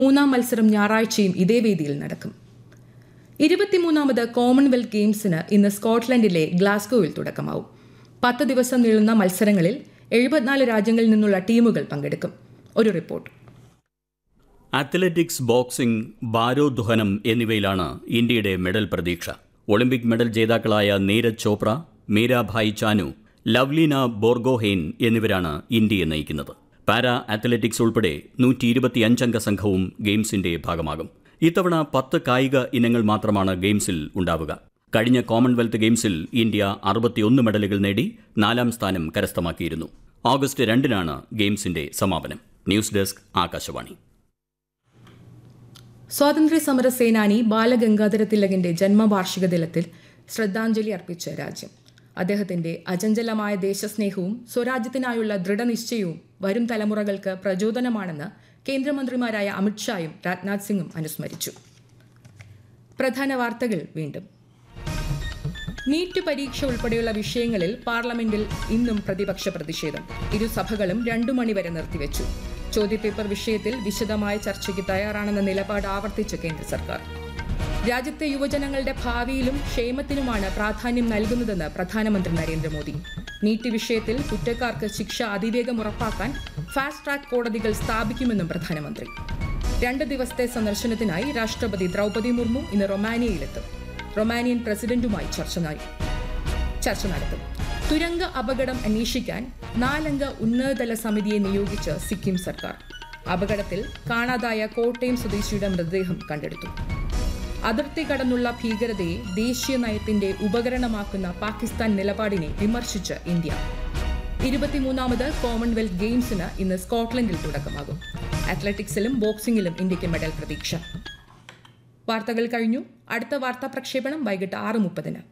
മൂന്നാം മത്സരം ഞായറാഴ്ചയും ഇതേ വേദിയിൽ നടക്കും. 23ാമത് കോമൺവെൽത്ത് ഗെയിംസിന് ഇന്ന് സ്കോട്ട്ലൻഡിലെ ഗ്ലാസ്ഗോയിൽ തുടക്കമാവും. 10 ദിവസം നീളുന്ന മത്സരങ്ങളിൽ 74 രാജ്യങ്ങളിൽ നിന്നുള്ള ടീമുകൾ പങ്കെടുക്കും. ഒരു റിപ്പോർട്ട്. അത്ലറ്റിക്സ്, ബോക്സിംഗ്, ഭാരോദ്വഹനം എന്നിവയിലാണ് ഇന്ത്യയുടെ മെഡൽ പ്രതീക്ഷ. ഒളിമ്പിക് മെഡൽ ജേതാക്കളായ നീരജ് ചോപ്ര, മീരാഭായ് ചാനു, ലവ്ലീന ബോർഗോഹെയ്ൻ എന്നിവരാണ് ഇന്ത്യയെ നയിക്കുന്നത്. പാരാ അത്ലറ്റിക്സ് ഉൾപ്പെടെ 125 അംഗ സംഘവും ഗെയിംസിന്റെ ഭാഗമാകും. ഇത്തവണ 10 കായിക ഇനങ്ങൾ മാത്രമാണ് ഗെയിംസിൽ ഉണ്ടാവുക. കഴിഞ്ഞ കോമൺവെൽത്ത് ഗെയിംസിൽ ഇന്ത്യ 61 മെഡലുകൾ നേടി 4ാം സ്ഥാനം കരസ്ഥമാക്കിയിരുന്നു. ഓഗസ്റ്റ് 2-നാണ് ഗെയിംസിന്റെ സമാപനം. News desk, Akashvani. സ്വാതന്ത്ര്യ സമര സേനാനി ബാലഗംഗാധര തിലകിന്റെ ജന്മവാർഷിക ദിനത്തിൽ ശ്രദ്ധാഞ്ജലി അർപ്പിച്ച രാജ്യം. അദ്ദേഹത്തിന്റെ അചഞ്ചലമായ ദേശസ്നേഹവും സ്വരാജ്യത്തിനായുള്ള ദൃഢനിശ്ചയവും വരും തലമുറകൾക്ക് പ്രചോദനമാണെന്ന് കേന്ദ്രമന്ത്രിമാരായ അമിത്ഷായും രാജ്നാഥ് സിംഗും അനുസ്മരിച്ചു. പ്രധാന വാർത്തകൾ വീണ്ടും. നീറ്റ് പരീക്ഷ ഉൾപ്പെടെയുള്ള വിഷയങ്ങളിൽ പാർലമെന്റിൽ ഇന്നും പ്രതിപക്ഷ പ്രതിഷേധം. ഇരുസഭകളും 2 മണിവരെ നിർത്തിവെച്ചു. ചോദ്യപേപ്പർ വിഷയത്തിൽ വിശദമായ ചർച്ചയ്ക്ക് തയ്യാറാണെന്ന നിലപാട് ആവർത്തിച്ച് കേന്ദ്ര സർക്കാർ. രാജ്യത്തെ യുവജനങ്ങളുടെ ഭാവിയിലും ക്ഷേമത്തിനുമാണ് പ്രാധാന്യം നൽകുന്നതെന്ന് പ്രധാനമന്ത്രി നരേന്ദ്രമോദി. നീറ്റ് വിഷയത്തിൽ കുറ്റക്കാർക്ക് ശിക്ഷ അതിവേഗം ഉറപ്പാക്കാൻ ഫാസ്റ്റ് ട്രാക്ക് കോടതികൾ സ്ഥാപിക്കുമെന്നും പ്രധാനമന്ത്രി. 2 ദിവസത്തെ സന്ദർശനത്തിനായി രാഷ്ട്രപതി ദ്രൗപദി മുർമു ഇന്ന് റൊമാനിയയിലെത്തും. റൊമാനിയൻ പ്രസിഡന്റുമായി ചർച്ച നടത്തും. തുരങ്ക അപകടം അന്വേഷിക്കാൻ 4 അംഗ ഉന്നതതല സമിതിയെ നിയോഗിച്ച് സിക്കിം സർക്കാർ. അപകടത്തിൽ കാണാതായ കോട്ടയം സ്വദേശിയുടെ മൃതദേഹം കണ്ടെടുത്തു. അതിർത്തി കടന്നുള്ള ഭീകരതയെ ദേശീയ നയത്തിന്റെ ഉപകരണമാക്കുന്ന പാകിസ്ഥാൻ നിലപാടിനെ വിമർശിച്ച് ഇന്ത്യ. 23ാമത് കോമൺവെൽത്ത് ഗെയിംസിന് ഇന്ന് സ്കോട്ട്ലൻഡിൽ തുടക്കമാകും. അത്ലറ്റിക്സിലും ബോക്സിംഗിലും ഇന്ത്യയ്ക്ക് മെഡൽ പ്രതീക്ഷ. വാർത്തകൾ കഴിഞ്ഞു. അടുത്ത വാർത്താ പ്രക്ഷേപണം വൈകിട്ട് 6:30.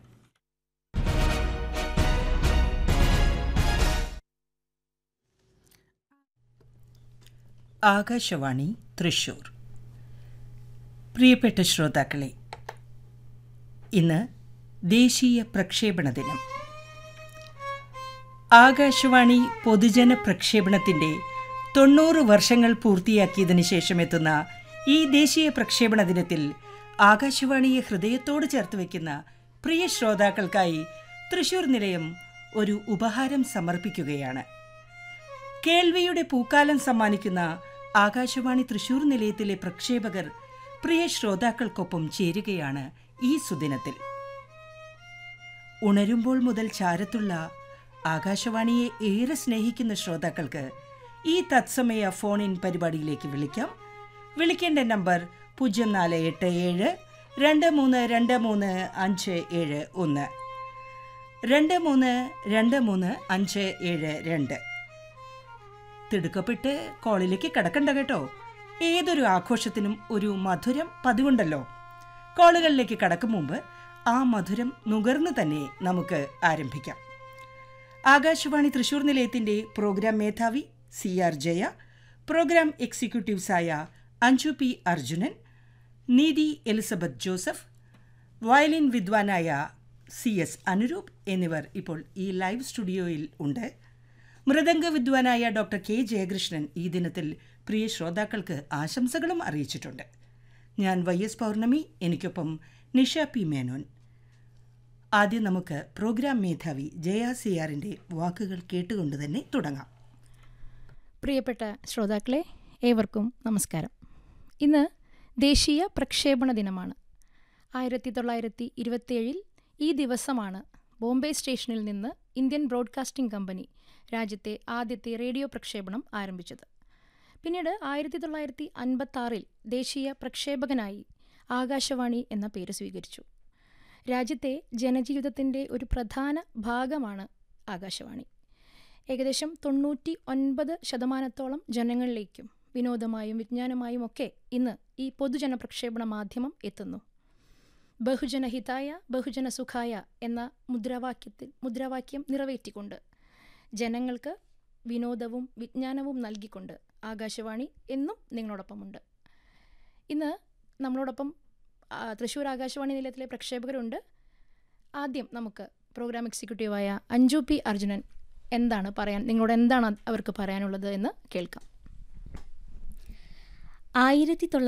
ആകാശവാണി തൃശൂർ. പ്രിയപ്പെട്ട ശ്രോതാക്കളെ, ഇന്ന് ദേശീയ പ്രക്ഷേപണ ദിനം. ആകാശവാണി പൊതുജന പ്രക്ഷേപണത്തിൻ്റെ 90 വർഷങ്ങൾ പൂർത്തിയാക്കിയതിനു ശേഷം എത്തുന്ന ഈ ദേശീയ പ്രക്ഷേപണ ദിനത്തിൽ ആകാശവാണിയെ ഹൃദയത്തോട് ചേർത്ത് വയ്ക്കുന്ന പ്രിയ ശ്രോതാക്കൾക്കായി തൃശൂർ നിലയം ഒരു ഉപഹാരം സമർപ്പിക്കുകയാണ്. കേൾവിയുടെ പൂക്കാലം സമ്മാനിക്കുന്ന ആകാശവാണി തൃശൂർ നിലയത്തിലെ പ്രക്ഷേപകർ പ്രിയ ശ്രോതാക്കൾക്കൊപ്പം ചേരുകയാണ് ഈ സുദിനത്തിൽ. ഉണരുമ്പോൾ മുതൽ ചാരത്തുള്ള ആകാശവാണിയെ ഏറെ സ്നേഹിക്കുന്ന ശ്രോതാക്കൾക്ക് ഈ തത്സമയ ഫോൺ ഇൻ പരിപാടിയിലേക്ക് വിളിക്കാം. വിളിക്കേണ്ട നമ്പർ 0487 2323 571 2323 572. തിടുക്കപ്പെട്ട് കോളിലേക്ക് കടക്കണ്ട കേട്ടോ. ഏതൊരു ആഘോഷത്തിനും ഒരു മധുരം പതിവുണ്ടല്ലോ. കോളുകളിലേക്ക് കടക്കും മുമ്പ് ആ മധുരം നുകർന്ന് തന്നെ നമുക്ക് ആരംഭിക്കാം. ആകാശവാണി തൃശൂർ നിലയത്തിൻ്റെ പ്രോഗ്രാം മേധാവി CR Jaya, programme എക്സിക്യൂട്ടീവ്സായ Anju P. Arjunan, നീതി Elizabeth Joseph, violin വിദ്വാനായ CS Anuroop എന്നിവർ ഇപ്പോൾ ഈ ലൈവ് സ്റ്റുഡിയോയിൽ ഉണ്ട്. മൃദംഗ വിദ്വാനായ ഡോക്ടർ K. ജയകൃഷ്ണൻ ഈ ദിനത്തിൽ പ്രിയ ശ്രോതാക്കൾക്ക് ആശംസകളും അറിയിച്ചിട്ടുണ്ട്. ഞാൻ YS പൗർണമി, എനിക്കൊപ്പം നിഷ P. മേനോൻ. ആദ്യം നമുക്ക് പ്രോഗ്രാം മേധാവി ജയ CRന്റെ വാക്കുകൾ കേട്ടുകൊണ്ട് തന്നെ തുടങ്ങാം. പ്രിയപ്പെട്ട ശ്രോതാക്കളെ, ഏവർക്കും നമസ്കാരം. ഇന്ന് ദേശീയ പ്രക്ഷേപണ ദിനമാണ്. 1927 ഈ ദിവസമാണ് ബോംബെ സ്റ്റേഷനിൽ നിന്ന് ഇന്ത്യൻ ബ്രോഡ്കാസ്റ്റിംഗ് കമ്പനി രാജ്യത്തെ ആദ്യത്തെ റേഡിയോ പ്രക്ഷേപണം ആരംഭിച്ചത്. പിന്നീട് 1956 ദേശീയ പ്രക്ഷേപകനായി ആകാശവാണി എന്ന പേര് സ്വീകരിച്ചു. രാജ്യത്തെ ജനജീവിതത്തിൻ്റെ ഒരു പ്രധാന ഭാഗമാണ് ആകാശവാണി. ഏകദേശം 99% ജനങ്ങളിലേക്കും വിനോദമായും വിജ്ഞാനമായും ഒക്കെ ഇന്ന് ഈ പൊതുജന പ്രക്ഷേപണ മാധ്യമം എത്തുന്നു. ബഹുജനഹിതായ ബഹുജനസുഖായ എന്ന മുദ്രാവാക്യം നിറവേറ്റിക്കൊണ്ട് ജനങ്ങൾക്ക് വിനോദവും വിജ്ഞാനവും നൽകിക്കൊണ്ട് ആകാശവാണി എന്നും നിങ്ങളോടൊപ്പമുണ്ട്. ഇന്ന് നമ്മളോടൊപ്പം തൃശ്ശൂർ ആകാശവാണി നിലയത്തിലെ പ്രക്ഷേപകരുണ്ട്. ആദ്യം നമുക്ക് പ്രോഗ്രാം എക്സിക്യൂട്ടീവായ അഞ്ജു P. അർജുനൻ നിങ്ങളോട് എന്താണ് അവർക്ക് പറയാനുള്ളത് എന്ന് കേൾക്കാം. 1900